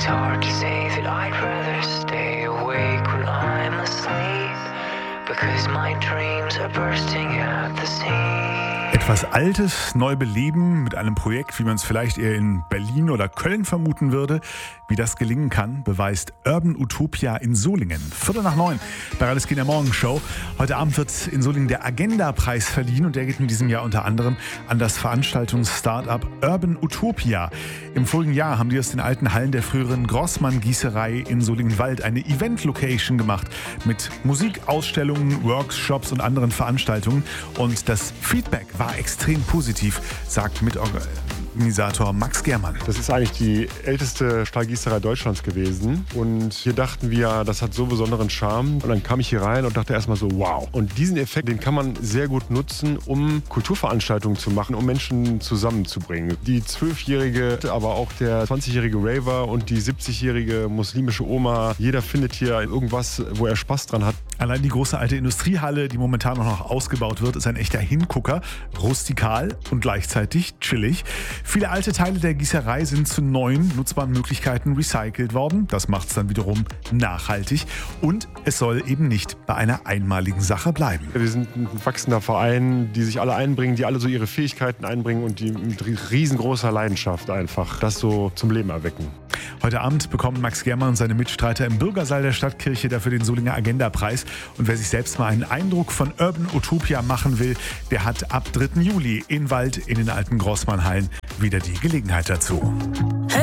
It's hard to say that I'd rather stay awake when I'm asleep, because my dreams are bursting at the seams. Etwas Altes neu beleben mit einem Projekt, wie man es vielleicht eher in Berlin oder Köln vermuten würde. Wie das gelingen kann, beweist Urban Utopia in Solingen. 8:45 bei Alles geht in der Morgenshow. Heute Abend wird in Solingen der Agenda-Preis verliehen und der geht in diesem Jahr unter anderem an das Veranstaltungs-Startup Urban Utopia. Im vorigen Jahr haben die aus den alten Hallen der früheren Grossmann-Gießerei in Solingenwald eine Event-Location gemacht mit Musik, Ausstellungen, Workshops und anderen Veranstaltungen. Und das Feedback war extrem positiv, sagt Mitorganisator Max Germann. Das ist eigentlich die älteste Stahlgießerei Deutschlands gewesen. Und hier dachten wir, das hat so besonderen Charme. Und dann kam ich hier rein und dachte erstmal so, wow. Und diesen Effekt, den kann man sehr gut nutzen, um Kulturveranstaltungen zu machen, um Menschen zusammenzubringen. Die 12-jährige, aber auch der 20-jährige Raver und die 70-jährige muslimische Oma. Jeder findet hier irgendwas, wo er Spaß dran hat. Allein die große alte Industriehalle, die momentan noch ausgebaut wird, ist ein echter Hingucker. Rustikal und gleichzeitig chillig. Viele alte Teile der Gießerei sind zu neuen nutzbaren Möglichkeiten recycelt worden. Das macht es dann wiederum nachhaltig. Und es soll eben nicht bei einer einmaligen Sache bleiben. Wir sind ein wachsender Verein, die sich alle einbringen, die alle so ihre Fähigkeiten einbringen und die mit riesengroßer Leidenschaft einfach das so zum Leben erwecken. Heute Abend bekommen Max Germann und seine Mitstreiter im Bürgersaal der Stadtkirche dafür den Solinger Agenda-Preis. Und wer sich selbst mal einen Eindruck von Urban Utopia machen will, der hat ab 3. Juli in Wald in den alten Grossmann-Hallen wieder die Gelegenheit dazu.